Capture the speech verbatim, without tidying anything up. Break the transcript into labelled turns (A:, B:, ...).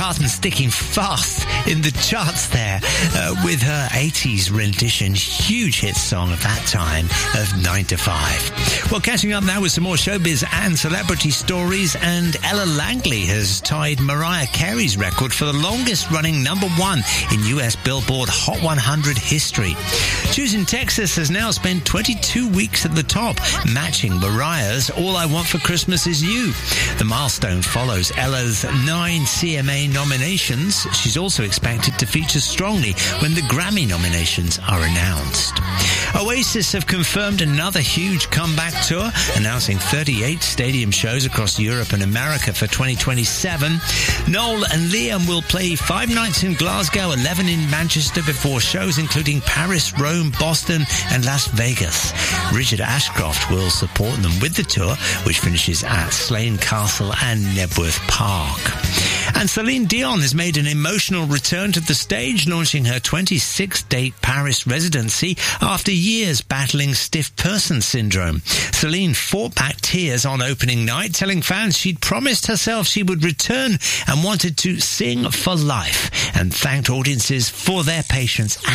A: and sticking fast in the charts there uh, with her eighties rendition, huge hit song of that time of nine to five. Well, catching up now with some more showbiz and celebrity stories, and Ella Langley has tied Mariah Carey's record for the longest running number one in U S Billboard Hot one hundred history. Choosing Texas has now spent twenty-two weeks at the top, matching Mariah's All I Want for Christmas Is You. The milestone follows Ella's nine C M A nominations. She's also expected to feature strongly when the Grammy nominations are announced. Oasis have confirmed another huge comeback tour, announcing thirty-eight stadium shows across Europe and America for twenty twenty-seven. Noel and Liam will play five nights in Glasgow, eleven in Manchester, before shows including Paris, Rome, Boston and Las Vegas. Richard Ashcroft will support them with the tour, which finishes at Slane Castle and Nebworth Park. And Celine Dion has made an emotional return to the stage, launching her twenty-sixth date Paris residency after years battling stiff person syndrome. Celine fought back tears on opening night, telling fans she'd promised herself she would return and wanted to sing for life, and thanked audiences for their patience